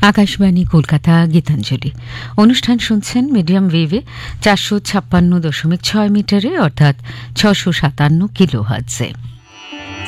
আকাশবাণী কলকাতা গীতাঞ্জলি অনুষ্ঠান শুনছেন মিডিয়াম ওয়েভে 456.6 মিটারে অর্থাৎ 657 কিলোহার্টজে।